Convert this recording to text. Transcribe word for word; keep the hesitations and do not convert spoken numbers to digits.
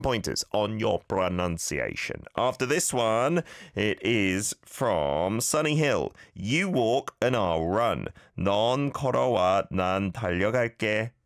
pointers on your pronunciation. After this one, it is from Sunny Hill. You walk and I'll run. 넌 걸어와, 난 달려갈게.